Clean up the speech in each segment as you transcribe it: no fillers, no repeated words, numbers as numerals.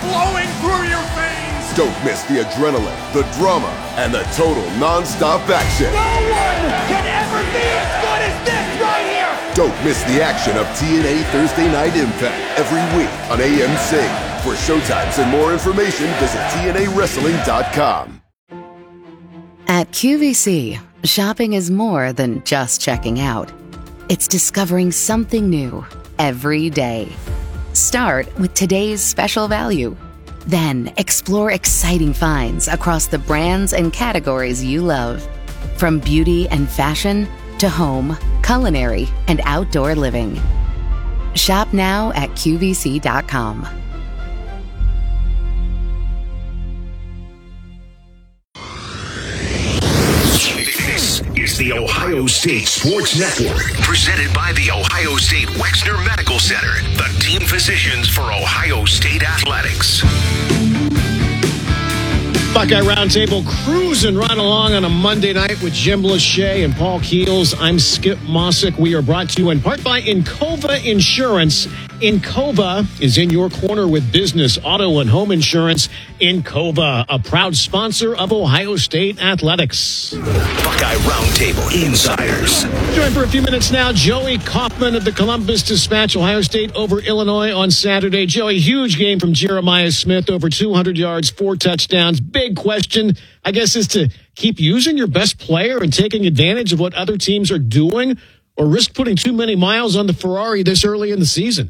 flowing through your veins. Don't miss the adrenaline, the drama, and the total non-stop action. No one can ever be as good as this right here. Don't miss the action of TNA Thursday Night Impact every week on AMC. For showtimes and more information, visit TNAWrestling.com. At QVC, shopping is more than just checking out. It's discovering something new every day. Start with today's special value. Then explore exciting finds across the brands and categories you love. From beauty and fashion to home, culinary, and outdoor living. Shop now at QVC.com. This is the Ohio State Sports Network, presented by the Ohio State Wexner Medical Center, the team physicians for Ohio State Athletics. Buckeye Roundtable cruising right along on a Monday night with Jim Lachey and Paul Keels. I'm Skip Mossick. We are brought to you in part by Encova Insurance. Encova is in your corner with business, auto, and home insurance. Encova, a proud sponsor of Ohio State Athletics. Buckeye Roundtable Insiders. Joined for a few minutes now, Joey Kaufman of the Columbus Dispatch. Ohio State over Illinois on Saturday. Joey, huge game from Jeremiah Smith, over 200 yards, 4 touchdowns. Big question, I guess, is to keep using your best player and taking advantage of what other teams are doing, or risk putting too many miles on the Ferrari this early in the season?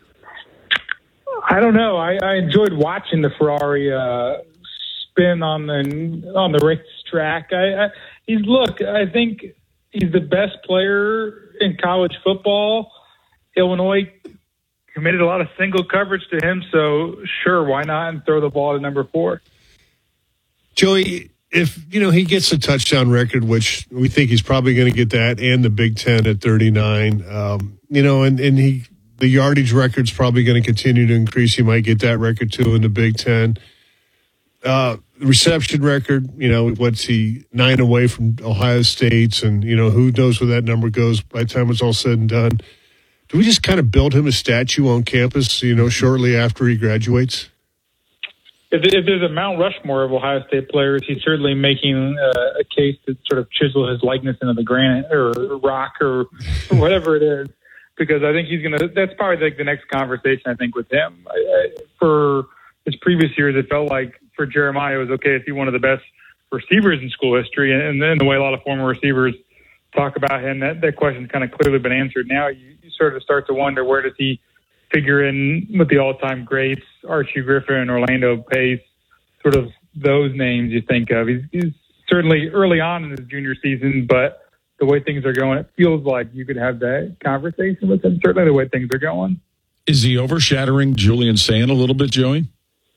I don't know. I enjoyed watching the Ferrari spin on the racetrack. I think he's the best player in college football. Illinois committed a lot of single coverage to him, so sure, why not, and throw the ball to number 4. Joey, if he gets a touchdown record, which we think he's probably going to get that, and the Big Ten at 39, and the yardage record's probably going to continue to increase. He might get that record too in the Big Ten. Reception record, what's he, 9 away from Ohio State's, and who knows where that number goes by the time it's all said and done. Do we just kind of build him a statue on campus, shortly after he graduates? If there's a Mount Rushmore of Ohio State players, he's certainly making a case to sort of chisel his likeness into the granite or rock or whatever it is, because I think that's probably like the next conversation, I think, with him. For his previous years, it felt like for Jeremiah, it was okay if he one of the best receivers in school history. And then the way a lot of former receivers talk about him, that question's kind of clearly been answered. Now you sort of start to wonder, where does he figure in with the all-time greats, Archie Griffin, Orlando Pace, sort of those names you think of. He's certainly early on in his junior season, but the way things are going, it feels like you could have that conversation with him, certainly the way things are going. Is he overshadowing Julian Sand a little bit, Joey?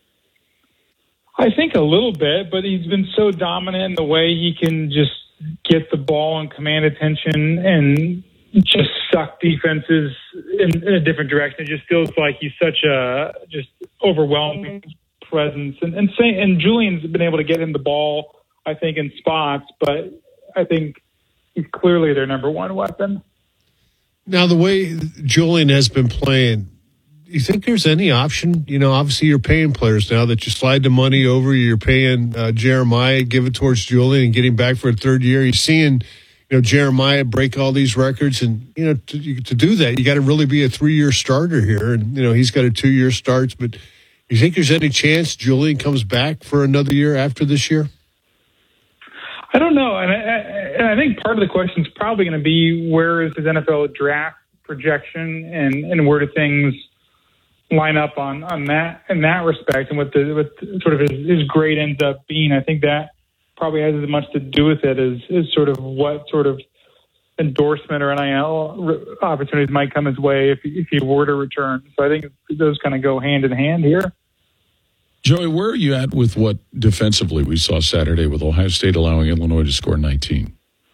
I think a little bit, but he's been so dominant in the way he can just get the ball and command attention and just suck defenses in a different direction. It just feels like he's such a just overwhelming presence. And Julian's been able to get him the ball, I think, in spots, but I think he's clearly their number one weapon. Now, the way Julian has been playing, do you think there's any option? Obviously you're paying players now that you slide the money over. You're paying Jeremiah, give it towards Julian and getting back for a third year. You're seeing Jeremiah break all these records, and to do that, you got to really be a 3-year starter here, and he's got a 2-year starts. But you think there's any chance Julian comes back for another year after this year? I don't know, and I think part of the question is probably going to be, where is his NFL draft projection, and where do things line up on that in that respect, and what sort of his grade ends up being. I think that probably has as much to do with it as sort of what sort of endorsement or NIL opportunities might come his way if he were to return. So I think those kind of go hand in hand here. Joey, where are you at with what defensively we saw Saturday with Ohio State allowing Illinois to score 19?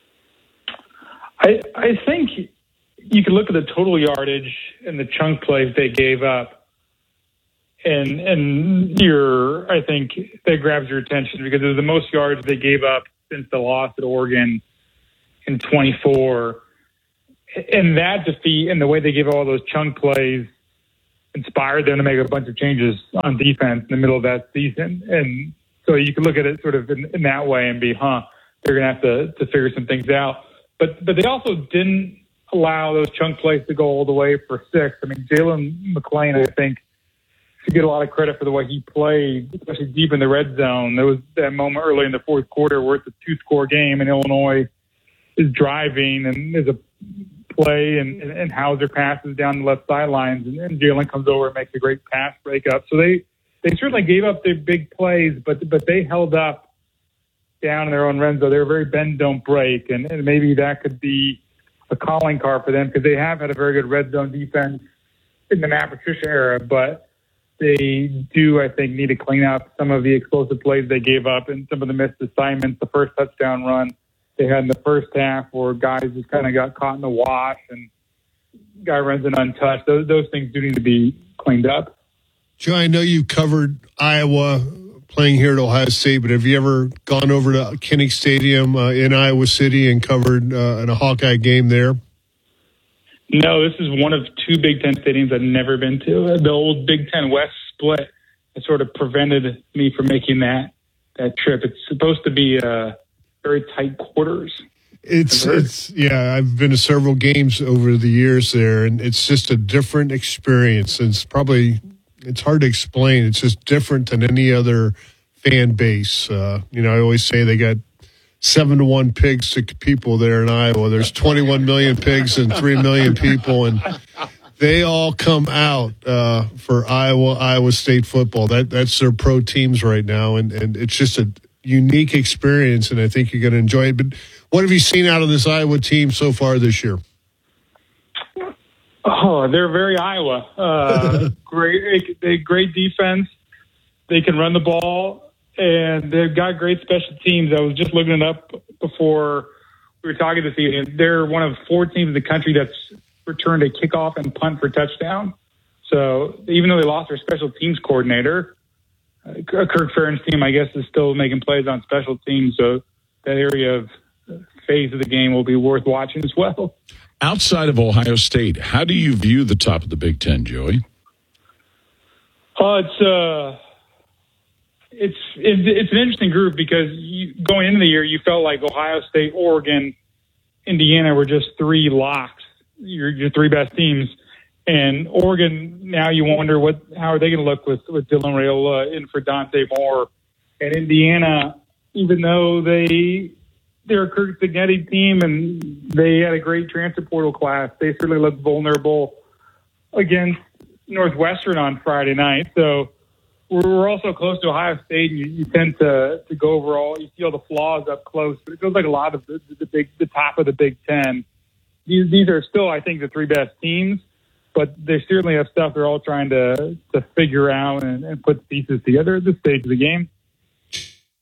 I think you could look at the total yardage and the chunk plays they gave up, and I think that grabs your attention, because it was the most yards they gave up since the loss at Oregon in 24. And that defeat and the way they gave all those chunk plays inspired them to make a bunch of changes on defense in the middle of that season. And so you can look at it sort of in that way and be, they're going to have to figure some things out. But they also didn't allow those chunk plays to go all the way for 6. I mean, Jalen McLean, I think, should get a lot of credit for the way he played, especially deep in the red zone. There was that moment early in the fourth quarter where it's a 2-score game and Illinois is driving and there's a play and Hauser passes down the left sidelines and Jalen comes over and makes a great pass breakup. So they certainly gave up their big plays, but they held up down in their own red zone. They were very bend, don't break, and maybe that could be a calling card for them because they have had a very good red zone defense in the Matt Patricia era, but they do, I think, need to clean up some of the explosive plays they gave up and some of the missed assignments. The first touchdown run they had in the first half where guys just kind of got caught in the wash and guy runs it untouched. Those things do need to be cleaned up. Joe, I know you covered Iowa playing here at Ohio State, but have you ever gone over to Kinnick Stadium in Iowa City and covered in a Hawkeye game there? No, this is one of 2 Big Ten stadiums I've never been to. The old Big Ten West split has sort of prevented me from making that trip. It's supposed to be very tight quarters. It's I've been to several games over the years there, and it's just a different experience. It's hard to explain. It's just different than any other fan base. I always say they got 7-to-1 pigs to people there in Iowa. There's 21 million pigs and 3 million people, and they all come out for Iowa State football. That's their pro teams right now, and it's just a unique experience, and I think you're going to enjoy it. But what have you seen out of this Iowa team so far this year? Oh, they're very Iowa. Great defense. They can run the ball, and they've got great special teams. I was just looking it up before we were talking this evening. They're one of 4 teams in the country that's returned a kickoff and punt for touchdown. So even though they lost their special teams coordinator, Kirk Ferentz' team, I guess, is still making plays on special teams. So that area of phase of the game will be worth watching as well. Outside of Ohio State, how do you view the top of the Big Ten, Joey? It's an interesting group because going into the year, you felt like Ohio State, Oregon, Indiana were just 3 locks, your 3 best teams. And Oregon, now you wonder how are they going to look with Dylan Raiola in for Dante Moore. And Indiana, even though they're a Kirk Cignetti team and they had a great transfer portal class, they certainly looked vulnerable against Northwestern on Friday night. So we're also close to Ohio State, and you tend to go overall. You see all the flaws up close, but it feels like a lot of the top of the Big Ten. These are still, I think, the 3 best teams, but they certainly have stuff they're all trying to figure out and put the pieces together at this stage of the game.